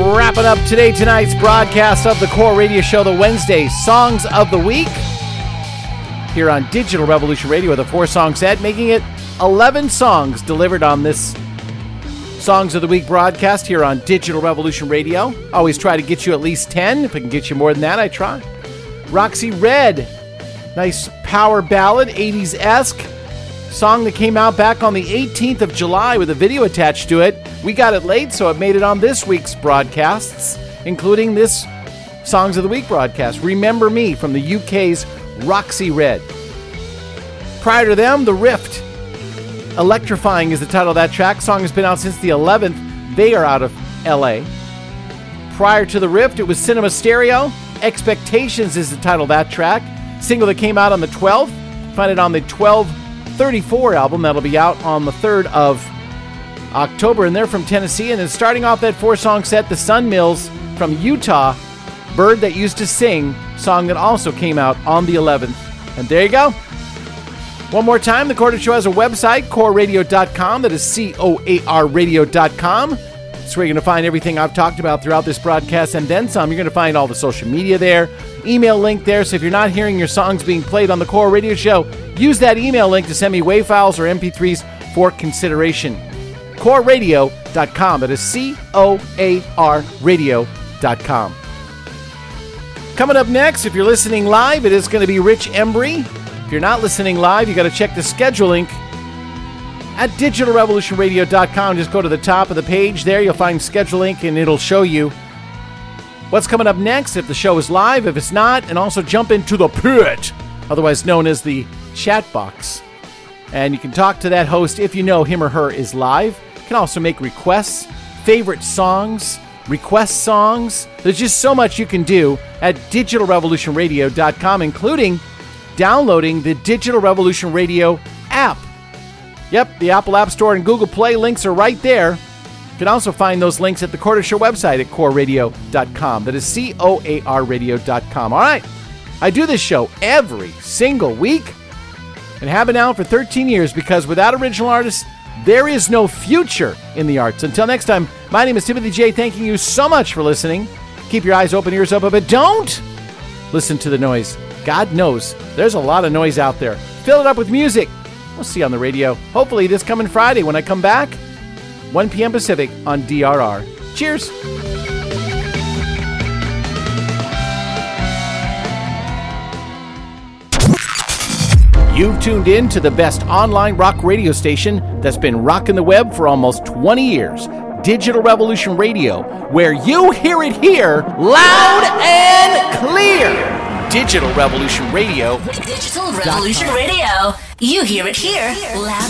Wrapping up tonight's broadcast of the Core Radio Show, the Wednesday Songs of the Week, here on Digital Revolution Radio with a 4-song set, making it 11 songs delivered on this Songs of the Week broadcast here on Digital Revolution Radio. Always try to get you at least 10. If I can get you more than that, I try. Roxy Red, nice power ballad, 80s-esque. Song that came out back on the 18th of July with a video attached to it. We got it late, so it made it on this week's broadcasts, including this Songs of the Week broadcast. Remember Me from the UK's Roxy Red. Prior to them, The Rift. Electrifying is the title of that track. Song has been out since the 11th. They are out of LA. Prior to The Rift, it was Cinema Stereo. Expectations is the title of that track. Single that came out on the 12th. Find it on the 1234 album. That'll be out on the 3rd of October. And they're from Tennessee. And then starting off that 4-song set, The Sun Mills from Utah. Bird That Used to Sing. Song that also came out on the 11th. And there you go. One more time, the Core Show has a website, coreradio.com. That is COAR radio.com. That's where you're going to find everything I've talked about throughout this broadcast and then some. You're going to find all the social media there, email link there. So if you're not hearing your songs being played on the Core Radio Show, use that email link to send me WAV files or MP3s for consideration. coreradio.com. That is COAR radio.com. Coming up next, if you're listening live, it is going to be Rich Embry. If you're not listening live, you got to check the schedule link at digitalrevolutionradio.com. Just go to the top of the page there. You'll find schedule link, and it'll show you what's coming up next if the show is live, if it's not, and also jump into the pit, otherwise known as the chat box. And you can talk to that host if you know him or her is live. You can also make requests, favorite songs, request songs. There's just so much you can do at digitalrevolutionradio.com, including downloading the Digital Revolution Radio app. Yep, the Apple App Store and Google Play links are right there. You can also find those links at the Core Show website at coreradio.com. That is COARradio.com. All right, I do this show every single week and have been now for 13 years because without original artists, there is no future in the arts. Until next time, my name is Timothy J. Thanking you so much for listening. Keep your eyes open, ears open, but don't listen to the noise. God knows there's a lot of noise out there. Fill it up with music. We'll see you on the radio, hopefully this coming Friday when I come back, 1 p.m. Pacific on DRR. Cheers. You've tuned in to the best online rock radio station that's been rocking the web for almost 20 years. Digital Revolution Radio, where you hear it here loud and clear. Digital Revolution Radio. Digital Revolution Radio. You hear it here loud.